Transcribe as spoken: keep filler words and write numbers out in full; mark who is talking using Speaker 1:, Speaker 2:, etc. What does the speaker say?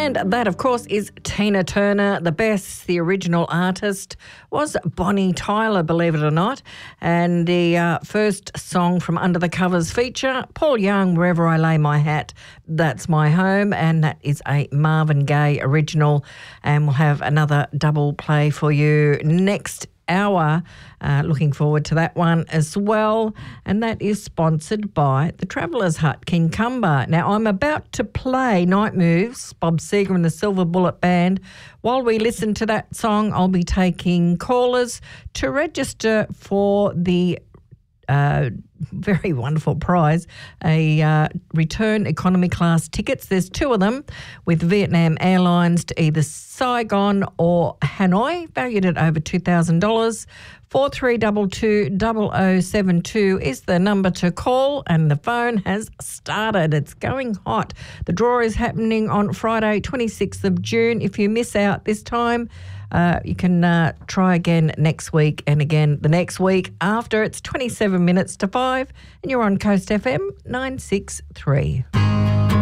Speaker 1: And that, of course, is Tina Turner. The best, the original artist, was Bonnie Tyler, believe it or not. And the uh, first song from Under the Covers feature, Paul Young, Wherever I Lay My Hat, That's My Home. And that is a Marvin Gaye original. And we'll have another double play for you next hour. Uh, looking forward to that one as well. And that is sponsored by the Travellers Hut, Kincumber. Now, I'm about to play Night Moves, Bob Seger and the Silver Bullet Band. While we listen to that song, I'll be taking callers to register for the Uh, very wonderful prize, a uh, return economy class tickets. There's two of them with Vietnam Airlines to either Saigon or Hanoi, valued at over two thousand dollars. four three two two, zero zero seven two is the number to call, and the phone has started. It's going hot. The draw is happening on Friday, twenty-sixth of June. If you miss out this time, Uh, you can uh, try again next week and again the next week after. It's twenty-seven minutes to five and you're on Coast F M nine six three.